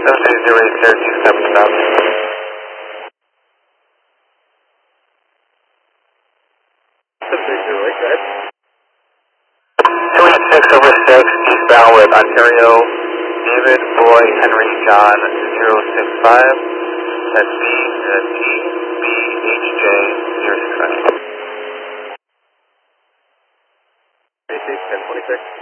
Syracuse, coming south. 286 over 6, eastbound with Ontario, David, Boy, Henry, John, 065. That's BHJ 065. 1026.